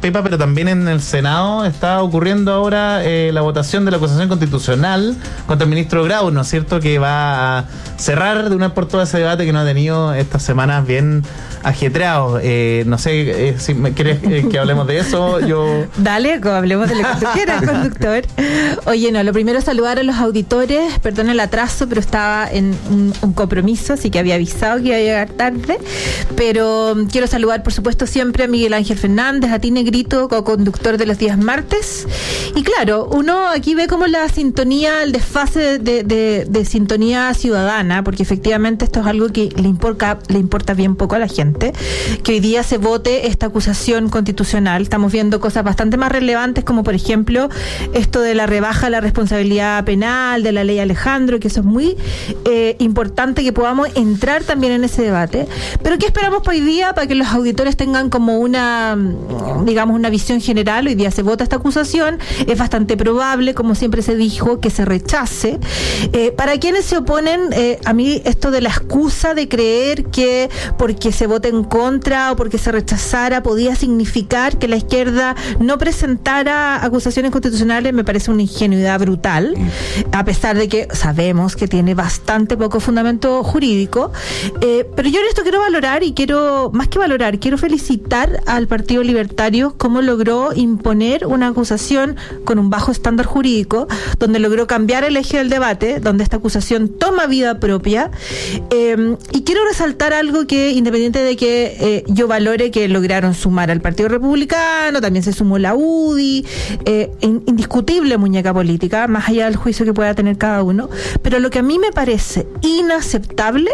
Pepa, pero también en el Senado está ocurriendo ahora la votación de la acusación constitucional contra el ministro Grau, ¿no es cierto?, que va a cerrar de una vez por todas ese debate que nos ha tenido estas semanas bien ajetreados. No sé si quieres que hablemos de eso. Dale, hablemos de lo que tú quieras, conductor. Oye, no, lo primero es saludar a los auditores. Perdón el atraso, pero estaba en un compromiso, así que había avisado que iba a llegar tarde. Pero quiero saludar, por supuesto, siempre a Miguel Ángel Fernández, a ti, Negrito, co-conductor de los días martes. Y claro, uno aquí ve como la sintonía, el desfase de sintonía ciudadana, porque efectivamente esto es algo que le importa bien poco a la gente, que hoy día se vote esta acusación constitucional. Estamos viendo cosas bastante más relevantes, como por ejemplo esto de la rebaja de la responsabilidad penal, de la ley Alejandro, que eso es muy importante que podamos entrar también en ese debate. Pero ¿qué esperamos para hoy día? Para que los auditores tengan como una visión general. Hoy día se vota esta acusación, es bastante probable, como siempre se dijo, que se rechace. Para quienes se oponen, a mí esto de la excusa de creer que porque se vote en contra o porque se rechazara podía significar que la izquierda no presentara acusaciones constitucionales, me parece una ingenuidad brutal, a pesar de que sabemos que tiene bastante poco fundamento jurídico. Pero yo en esto quiero valorar y quiero felicitar al Partido Libertario cómo logró imponer una acusación con un bajo estándar jurídico, donde logró cambiar el eje del debate, donde esta acusación toma vida propia. Y quiero resaltar algo que, independiente de que yo valore que lograron sumar al Partido Republicano, también se sumó la UDI, indiscutible muñeca política, más allá del juicio que pueda tener cada uno, pero lo que a mí me parece inaceptable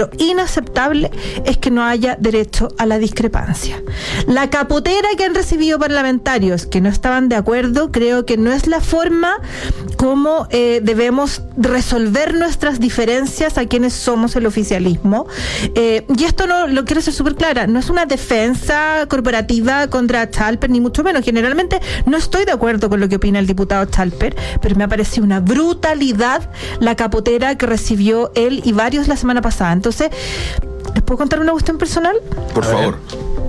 es que no haya derecho a la discrepancia. La capotera que han recibido parlamentarios que no estaban de acuerdo, creo que no es la forma como debemos resolver nuestras diferencias a quienes somos el oficialismo. Y esto no lo quiero ser súper clara, no es una defensa corporativa contra Chalper, ni mucho menos. Generalmente no estoy de acuerdo con lo que opina el diputado Chalper, pero me ha parecido una brutalidad la capotera que recibió él y varios la semana pasada. Entonces, ¿les puedo contar una cuestión personal? Por favor.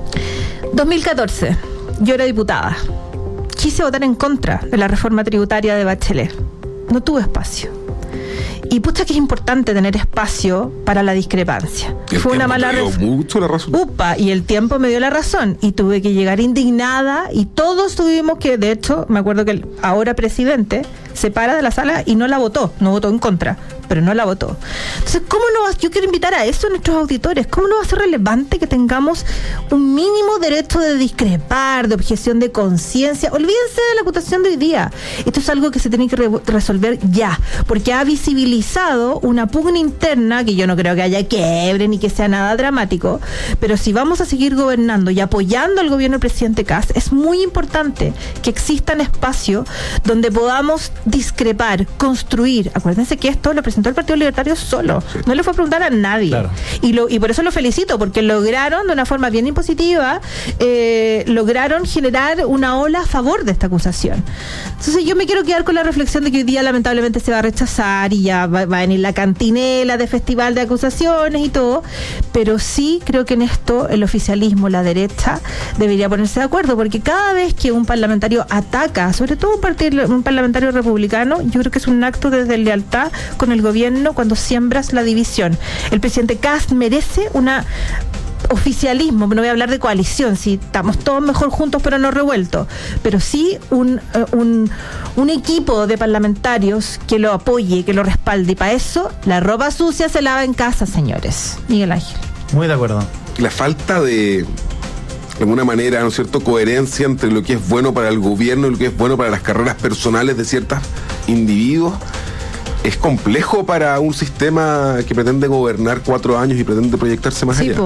2014, yo era diputada. Quise votar en contra de la reforma tributaria de Bachelet. No tuve espacio. Y pucha que es importante tener espacio para la discrepancia. Fue una mala mucho la razón. Y el tiempo me dio la razón. Y tuve que llegar indignada y todos tuvimos que, de hecho, me acuerdo que el ahora presidente se para de la sala y no la votó. No votó en contra, pero no la votó. Entonces, ¿cómo no va? Yo quiero invitar a eso a nuestros auditores. ¿Cómo no va a ser relevante que tengamos un mínimo derecho de discrepar, de objeción de conciencia? Olvídense de la acusación de hoy día. Esto es algo que se tiene que resolver ya, porque ha visibilizado una pugna interna que yo no creo que haya quiebre ni que sea nada dramático, pero si vamos a seguir gobernando y apoyando al gobierno del presidente Kast, es muy importante que existan espacios donde podamos discrepar, construir. Acuérdense que esto lo presentó el Partido Libertario solo, no le fue a preguntar a nadie. Claro. Y por eso lo felicito, porque lograron de una forma bien impositiva, lograron generar una ola a favor de esta acusación. Entonces yo me quiero quedar con la reflexión de que hoy día lamentablemente se va a rechazar y ya va a venir la cantinela de festival de acusaciones y todo, pero sí creo que en esto el oficialismo, la derecha, debería ponerse de acuerdo, porque cada vez que un parlamentario ataca, sobre todo un parlamentario republicano, yo creo que es un acto de deslealtad con el gobierno cuando siembras la división. El presidente Kast merece una oficialismo, no voy a hablar de coalición, si estamos todos mejor juntos pero no revueltos, pero sí un equipo de parlamentarios que lo apoye, que lo respalde, y para eso la ropa sucia se lava en casa, señores. Miguel Ángel. Muy de acuerdo. La falta de alguna manera, ¿no es cierto?, coherencia entre lo que es bueno para el gobierno y lo que es bueno para las carreras personales de ciertos individuos es complejo para un sistema que pretende gobernar 4 años y pretende proyectarse más allá.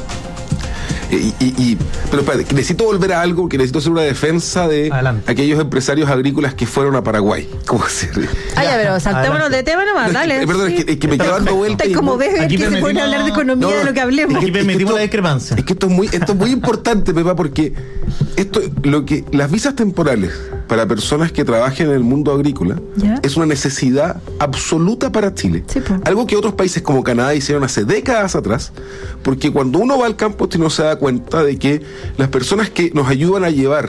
Pero espérate, necesito volver a algo, que necesito hacer una defensa de aquellos empresarios agrícolas que fueron a Paraguay. ¿Cómo se ríe? Pero saltémonos de tema nomás, dale. Perdón, es que me quedo dando vueltas. Como ves, que se puede hablar de economía, de lo que hablemos. Aquí permitimos la discrepancia. Es que esto es muy importante, Pepa, porque las visas temporales para personas que trabajen en el mundo agrícola es una necesidad absoluta para Chile. Sí, algo que otros países como Canadá hicieron hace décadas atrás, porque cuando uno va al campo no se da cuenta de que las personas que nos ayudan a llevar